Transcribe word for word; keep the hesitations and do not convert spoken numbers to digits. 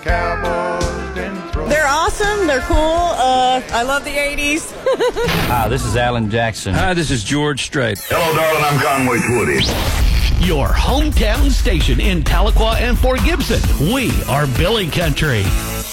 cowboys didn't throw. They're awesome. They're cool. Uh, I love the eighties. Hi, this is Alan Jackson. Hi, this is George Strait. Hello, darling. I'm Conway Twitty. Your hometown station in Tahlequah and Fort Gibson. We are Billy Country.